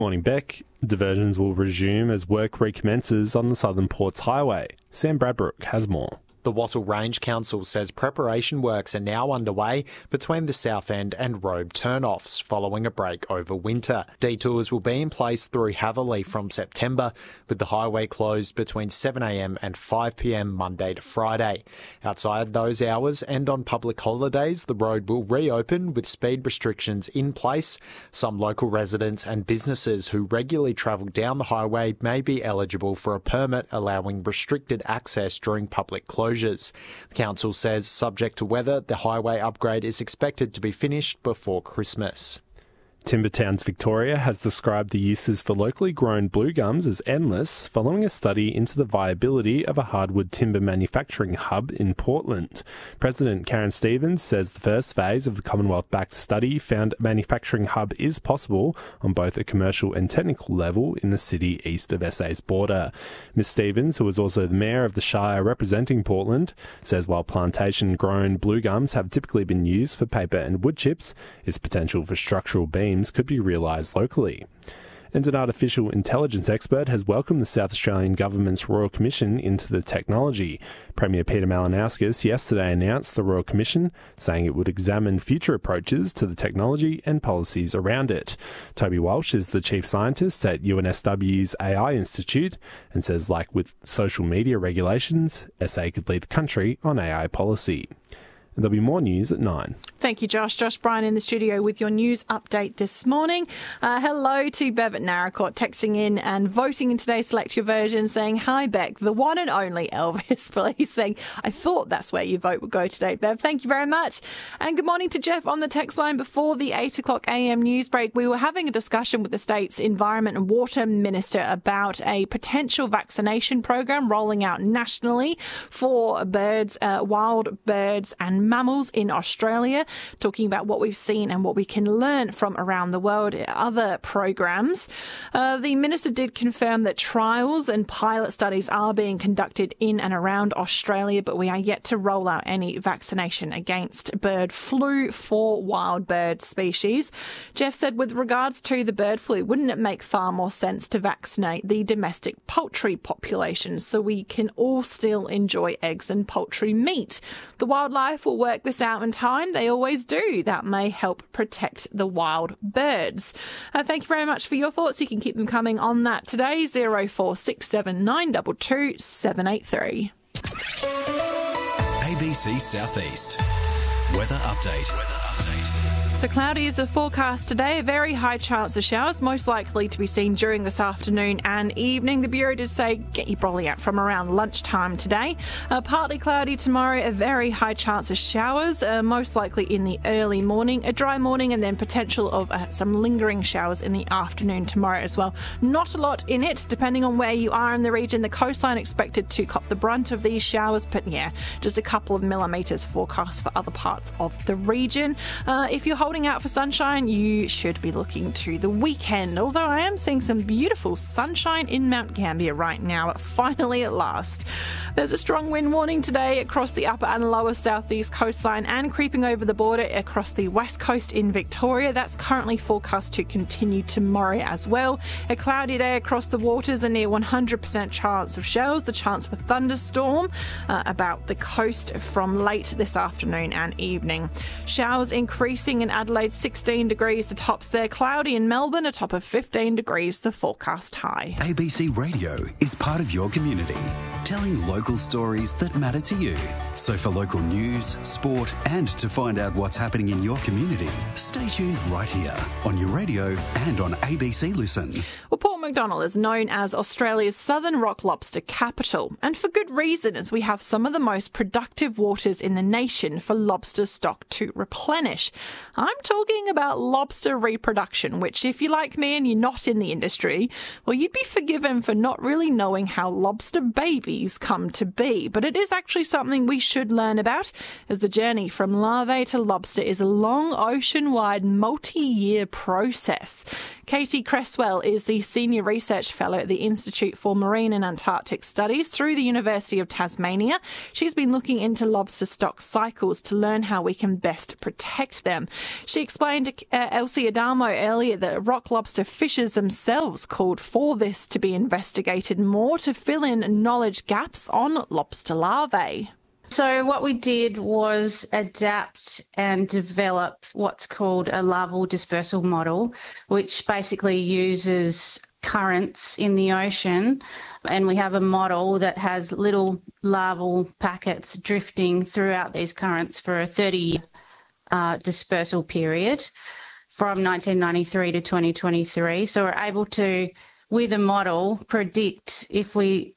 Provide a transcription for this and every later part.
Morning, Beck. Diversions will resume as work recommences on the Southern Ports Highway. Sam Bradbrook has more. The Wattle Range Council says preparation works are now underway between the South End and Robe turnoffs following a break over winter. Detours will be in place through Haverley from September, with the highway closed between 7am and 5pm Monday to Friday. Outside those hours and on public holidays, the road will reopen with speed restrictions in place. Some local residents and businesses who regularly travel down the highway may be eligible for a permit allowing restricted access during public closure. The council says, subject to weather, the highway upgrade is expected to be finished before Christmas. Timbertowns Victoria has described the uses for locally grown blue gums as endless following a study into the viability of a hardwood timber manufacturing hub in Portland. President Karen Stevens says the first phase of the Commonwealth-backed study found a manufacturing hub is possible on both a commercial and technical level in the city east of SA's border. Ms Stevens, who is also the mayor of the Shire representing Portland, says while plantation-grown blue gums have typically been used for paper and wood chips, its potential for structural beams could be realised locally. And an artificial intelligence expert has welcomed the South Australian Government's Royal Commission into the technology. Premier Peter Malinauskas yesterday announced the Royal Commission, saying it would examine future approaches to the technology and policies around it. Toby Walsh is the chief scientist at UNSW's AI Institute and says, like with social media regulations, SA could lead the country on AI policy. And there'll be more news at 9. Thank you, Josh. Josh Bryan in the studio with your news update this morning. Hello to Bev at Naracoorte texting in and voting in today's Select Your Version saying, hi, Beck, the one and only Elvis, please. Saying, I thought that's where your vote would go today, Bev. Thank you very much. And good morning to Jeff on the text line. Before the 8 o'clock a.m. news break, we were having a discussion with the state's Environment and Water Minister about a potential vaccination program rolling out nationally for birds, wild birds and mammals in Australia, talking about what we've seen and what we can learn from around the world in other programs. The minister did confirm that trials and pilot studies are being conducted in and around Australia, but we are yet to roll out any vaccination against bird flu for wild bird species. Jeff said, with regards to the bird flu, wouldn't it make far more sense to vaccinate the domestic poultry population so we can all still enjoy eggs and poultry meat? The wildlife will work this out in time. They always do. That may help protect the wild birds. Thank you very much for your thoughts. You can keep them coming on that today. 0467 922 783. ABC Southeast. Weather update. So cloudy is the forecast today. A very high chance of showers, most likely to be seen during this afternoon and evening. The Bureau did say get your brolly out from around lunchtime today. Partly cloudy tomorrow, a very high chance of showers, most likely in the early morning. A dry morning and then potential of some lingering showers in the afternoon tomorrow as well. Not a lot in it, depending on where you are in the region. The coastline expected to cop the brunt of these showers, but yeah, just a couple of millimetres forecast for other parts of the region. If you're holding out for sunshine, you should be looking to the weekend, although I am seeing some beautiful sunshine in Mount Gambier right now, finally at last. There's a strong wind warning today across the upper and lower southeast coastline and creeping over the border across the west coast in Victoria. That's currently forecast to continue tomorrow as well. A cloudy day across the waters, a near 100% chance of showers, the chance for thunderstorm about the coast from late this afternoon and evening. Showers increasing in Adelaide, 16 degrees, the tops there. Cloudy in Melbourne, a top of 15 degrees, the forecast high. ABC Radio is part of your community, telling local stories that matter to you. So for local news, sport, and to find out what's happening in your community, stay tuned right here on your radio and on ABC Listen. Well, Port Macdonnell is known as Australia's southern rock lobster capital, and for good reason, as we have some of the most productive waters in the nation for lobster stock to replenish. I'm talking about lobster reproduction, which if you're like me and you're not in the industry, well, you'd be forgiven for not really knowing how lobster babies come to be. But it is actually something we should learn about, as the journey from larvae to lobster is a long ocean-wide multi-year process. Katie Cresswell is the Senior Senior Research Fellow at the Institute for Marine and Antarctic Studies through the University of Tasmania. She's been looking into lobster stock cycles to learn how we can best protect them. She explained to Elsie Adamo earlier that rock lobster fishers themselves called for this to be investigated more to fill in knowledge gaps on lobster larvae. So what we did was adapt and develop what's called a larval dispersal model, which basically uses currents in the ocean. And we have a model that has little larval packets drifting throughout these currents for a 30-year dispersal period from 1993 to 2023. So we're able to, with a model, predict if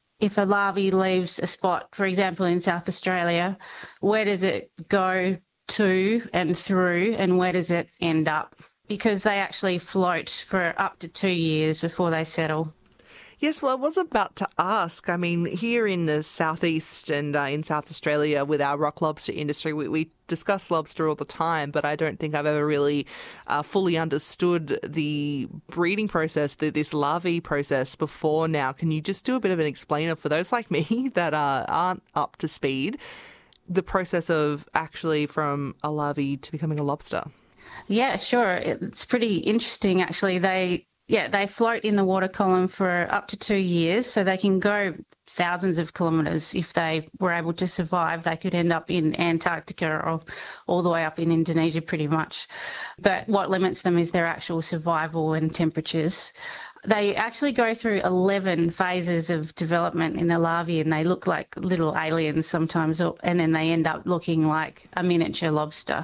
a larvae leaves a spot, for example, in South Australia, where does it go to and through, and where does it end up? Because they actually float for up to 2 years before they settle. Yes, well, I was about to ask. I mean, here in the southeast and in South Australia with our rock lobster industry, we discuss lobster all the time, but I don't think I've ever really fully understood the breeding process, this larvae process before now. Can you just do a bit of an explainer for those like me that aren't up to speed, the process of actually from a larvae to becoming a lobster? Yeah, sure. It's pretty interesting, actually. They float in the water column for up to 2 years, so they can go thousands of kilometres. If they were able to survive, they could end up in Antarctica or all the way up in Indonesia pretty much. But what limits them is their actual survival and temperatures. They actually go through 11 phases of development in the larvae, and they look like little aliens sometimes, and then they end up looking like a miniature lobster.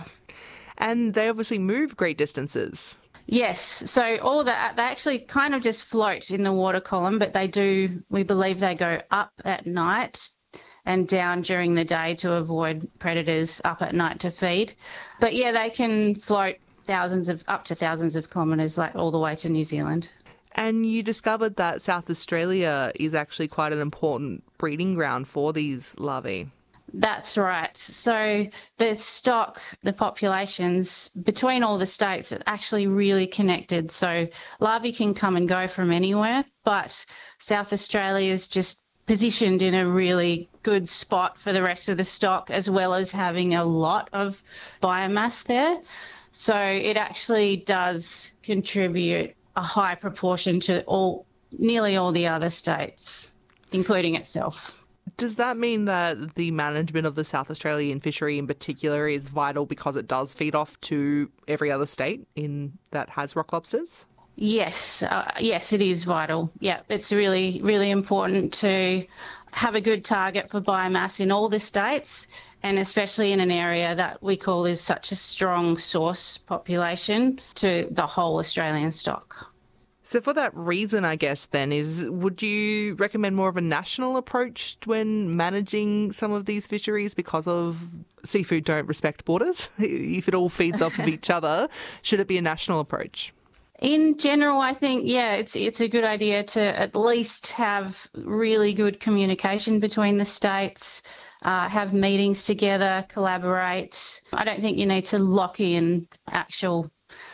And they obviously move great distances. Yes, so all that, they actually kind of just float in the water column, but we believe they go up at night and down during the day to avoid predators up at night to feed. But yeah, they can float up to thousands of kilometres, like all the way to New Zealand. And you discovered that South Australia is actually quite an important breeding ground for these larvae. That's right. So the populations between all the states are actually really connected. So larvae can come and go from anywhere, but South Australia is just positioned in a really good spot for the rest of the stock, as well as having a lot of biomass there. So it actually does contribute a high proportion to nearly all the other states, including itself. Does that mean that the management of the South Australian fishery in particular is vital because it does feed off to every other state that has rock lobsters? Yes, it is vital. Yeah, it's really, really important to have a good target for biomass in all the states, and especially in an area that we call is such a strong source population to the whole Australian stock. So for that reason, I guess, then, would you recommend more of a national approach when managing some of these fisheries because of seafood don't respect borders? If it all feeds off of each other, should it be a national approach? In general, I think, it's a good idea to at least have really good communication between the states, have meetings together, collaborate. I don't think you need to lock in actual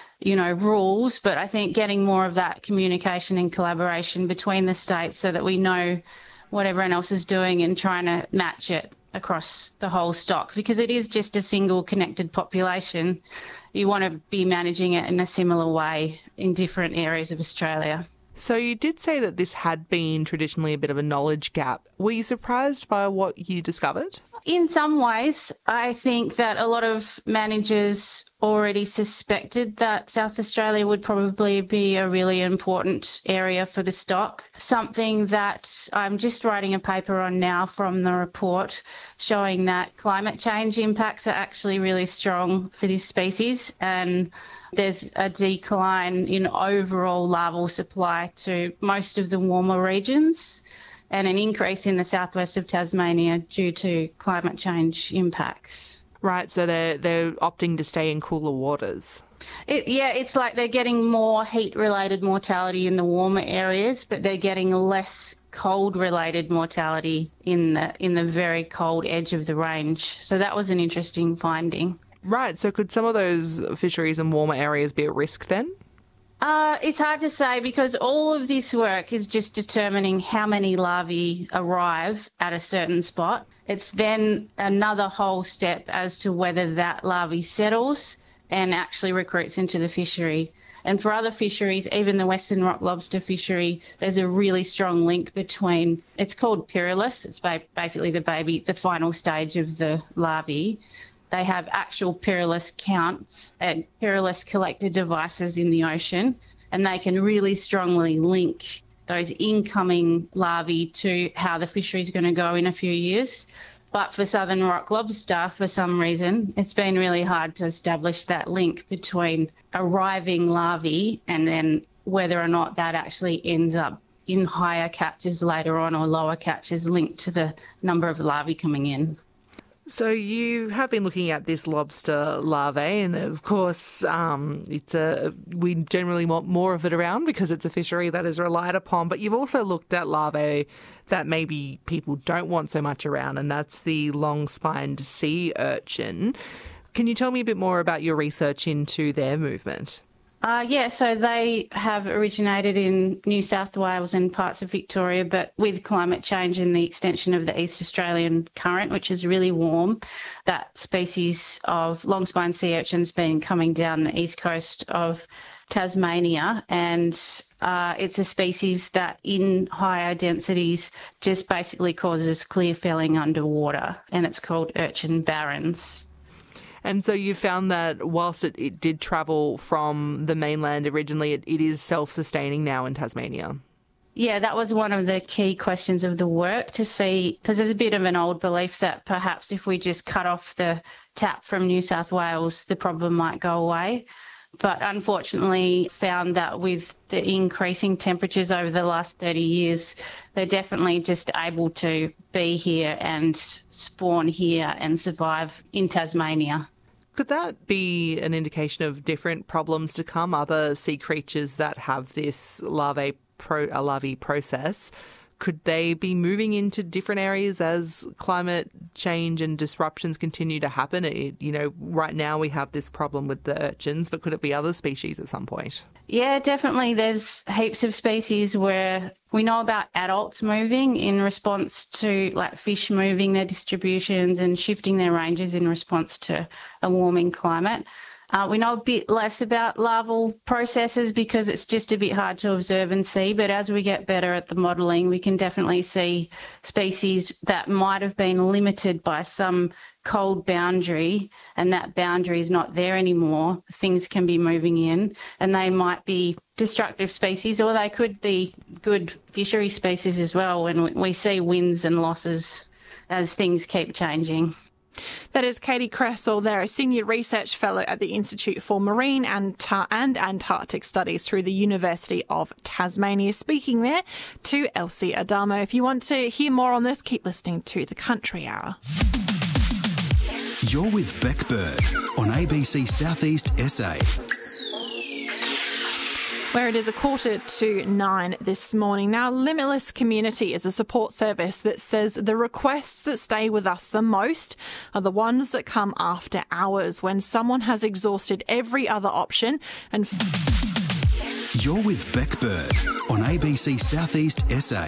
rules, but I think getting more of that communication and collaboration between the states so that we know what everyone else is doing and trying to match it across the whole stock, because it is just a single connected population. You want to be managing it in a similar way in different areas of Australia. So you did say that this had been traditionally a bit of a knowledge gap. Were you surprised by what you discovered? In some ways, I think that a lot of managers already suspected that South Australia would probably be a really important area for the stock. Something that I'm just writing a paper on now from the report showing that climate change impacts are actually really strong for this species, and there's a decline in overall larval supply to most of the warmer regions and an increase in the southwest of Tasmania due to climate change impacts. Right, so they're opting to stay in cooler waters. It's like they're getting more heat-related mortality in the warmer areas, but they're getting less cold-related mortality in the very cold edge of the range. So that was an interesting finding. Right, so could some of those fisheries in warmer areas be at risk then? It's hard to say because all of this work is just determining how many larvae arrive at a certain spot. It's then another whole step as to whether that larvae settles and actually recruits into the fishery. And for other fisheries, even the Western rock lobster fishery, there's a really strong link between, it's called pyrrhus, it's basically the final stage of the larvae. They have actual pyrrhus counts and pyrrhus collector devices in the ocean, and they can really strongly link those incoming larvae to how the fishery is going to go in a few years. But for southern rock lobster, for some reason, it's been really hard to establish that link between arriving larvae and then whether or not that actually ends up in higher catches later on or lower catches linked to the number of larvae coming in. So you have been looking at this lobster larvae, and of course, we generally want more of it around because it's a fishery that is relied upon. But you've also looked at larvae that maybe people don't want so much around, and that's the long-spined sea urchin. Can you tell me a bit more about your research into their movement? So they have originated in New South Wales and parts of Victoria, but with climate change and the extension of the East Australian current, which is really warm, that species of long-spined sea urchin's been coming down the east coast of Tasmania, and it's a species that in higher densities just basically causes clear felling underwater, and it's called urchin barrens. And so you found that whilst it did travel from the mainland originally, it is self-sustaining now in Tasmania. Yeah, that was one of the key questions of the work to see, because there's a bit of an old belief that perhaps if we just cut off the tap from New South Wales, the problem might go away. But unfortunately found that with the increasing temperatures over the last 30 years, they're definitely just able to be here and spawn here and survive in Tasmania. Could that be an indication of different problems to come, other sea creatures that have this larvae process? Could they be moving into different areas as climate change and disruptions continue to happen? Right now we have this problem with the urchins, but could it be other species at some point? Yeah, definitely. There's heaps of species where we know about adults moving in response to like fish moving their distributions and shifting their ranges in response to a warming climate. We know a bit less about larval processes because it's just a bit hard to observe and see, but as we get better at the modelling, we can definitely see species that might have been limited by some cold boundary, and that boundary is not there anymore. Things can be moving in, and they might be destructive species, or they could be good fishery species as well, when we see wins and losses as things keep changing. That is Katie Cresswell there, a Senior Research Fellow at the Institute for Marine and Antarctic Studies through the University of Tasmania, speaking there to Elsie Adamo. If you want to hear more on this, keep listening to The Country Hour. You're with Beck Bird on ABC Southeast SA. Where it is 8:45 this morning. Now, Limitless Community is a support service that says the requests that stay with us the most are the ones that come after hours, when someone has exhausted every other option and... You're with Beck Bird on ABC Southeast SA.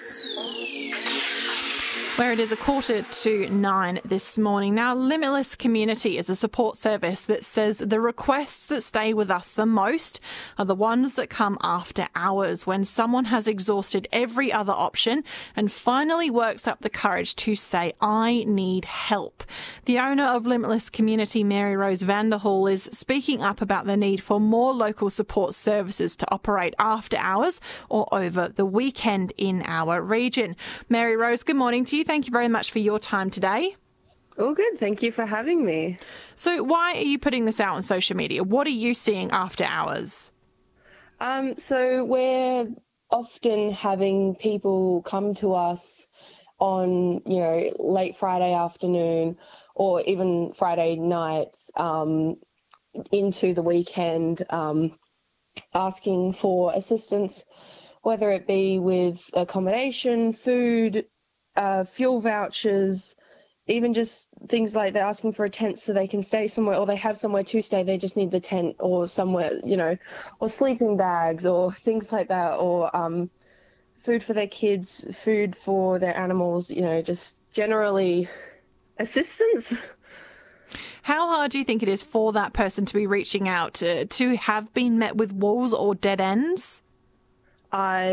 Where it is 8:45 this morning. Now, Limitless Community is a support service that says the requests that stay with us the most are the ones that come after hours, when someone has exhausted every other option and finally works up the courage to say, I need help. The owner of Limitless Community, Mary Rose Vanderhall, is speaking up about the need for more local support services to operate after hours or over the weekend in our region. Mary Rose, good morning to you. Thank you very much for your time today. All good. Thank you for having me. So why are you putting this out on social media? What are you seeing after hours? So we're often having people come to us on, late Friday afternoon or even Friday nights into the weekend asking for assistance, whether it be with accommodation, food, fuel vouchers, even just things like they're asking for a tent so they can stay somewhere, or they have somewhere to stay, they just need the tent or somewhere, or sleeping bags or things like that, or food for their kids, food for their animals, just generally assistance. How hard do you think it is for that person to be reaching out to have been met with walls or dead ends?